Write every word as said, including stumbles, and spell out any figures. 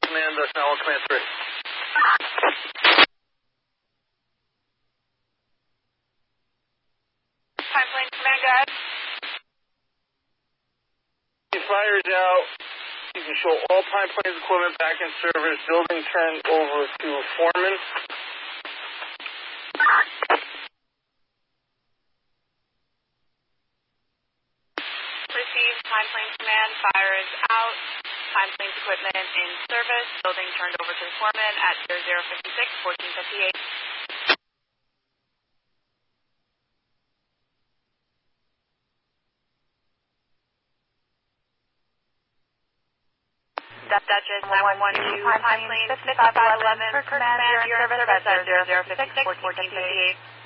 Command, uh, Snell, Command three. Pipeline Command, go ahead. Fires out. You can show all Pine Plains equipment back in service. Building turned over to Foreman. Received. Pine Plains Command. Fire is out. Pine Plains equipment in service. Building turned over to the foreman at zero zero five six, fourteen fifty-eight. Duchess nine one two, Pine Plains fifty-five eleven, for command, you're in service at zero zero five six, fourteen fifty-eight.